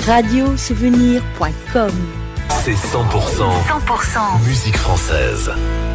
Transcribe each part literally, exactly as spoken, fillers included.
radio souvenir point com. C'est cent pour cent, cent pour cent musique française.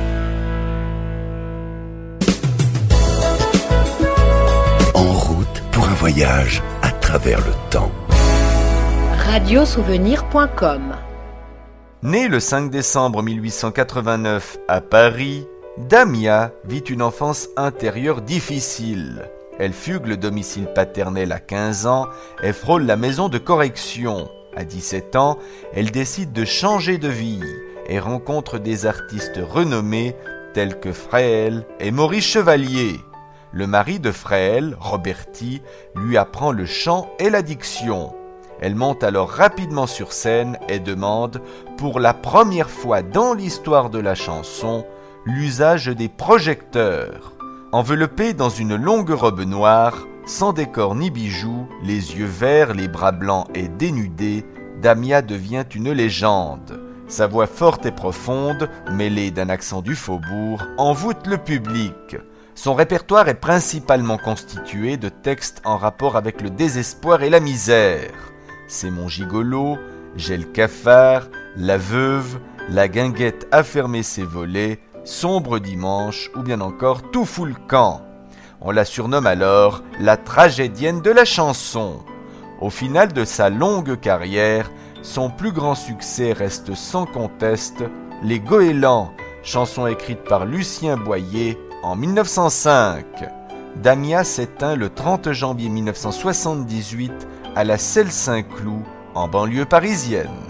En route pour un voyage à travers le temps. radio souvenir point com. Née le cinq décembre mille huit cent quatre-vingt-neuf à Paris, Damia vit une enfance intérieure difficile. Elle fugue le domicile paternel à quinze ans et frôle la maison de correction. À dix-sept ans, elle décide de changer de vie et rencontre des artistes renommés tels que Fréhel et Maurice Chevalier. Le mari de Fréhel, Roberti, lui apprend le chant et la diction. Elle monte alors rapidement sur scène et demande, pour la première fois dans l'histoire de la chanson, l'usage des projecteurs. Enveloppée dans une longue robe noire, sans décor ni bijoux, les yeux verts, les bras blancs et dénudés, Damia devient une légende. Sa voix forte et profonde, mêlée d'un accent du faubourg, envoûte le public. Son répertoire est principalement constitué de textes en rapport avec le désespoir et la misère. C'est mon gigolo, j'ai le cafard, la veuve, la guinguette a fermé ses volets, sombre dimanche ou bien encore tout fout le camp. On la surnomme alors la tragédienne de la chanson. Au final de sa longue carrière, son plus grand succès reste sans conteste Les Goélands, chanson écrite par Lucien Boyer en mille neuf cent cinq. Damia s'éteint le trente janvier mille neuf cent soixante-dix-huit à la Celle Saint-Cloud, en banlieue parisienne.